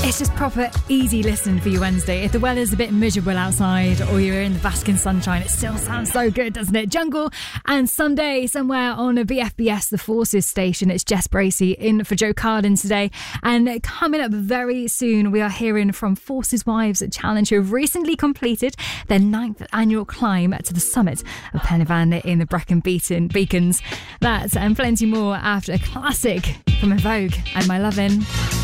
It's just proper easy listening for your Wednesday. If the weather's a bit miserable outside or you're in the basking sunshine, it still sounds so good, doesn't it? Jungle and Sunday somewhere on a BFBS, the Forces station. It's Jess Bracey in for Joe Carden today. And coming up very soon, we are hearing from Forces Wives Challenge, who have recently completed their 9th annual climb to the summit of Pen y Fan in the Brecon Beacons. That and plenty more after a classic from En Vogue and My Lovin'.